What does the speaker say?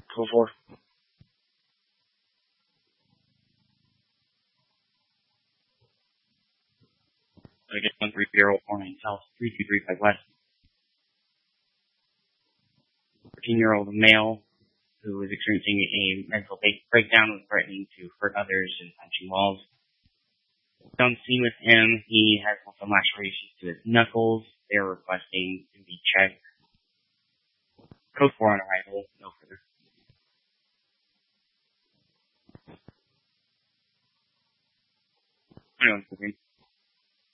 Code 4. I get 13049 South, 3235 West. 14-year-old male who is experiencing a mental breakdown with threatening to hurt others and punching walls. Done scene with him, he has some lacerations to his knuckles. They're requesting to be checked. Code 4 on arrival, no further. Anyone,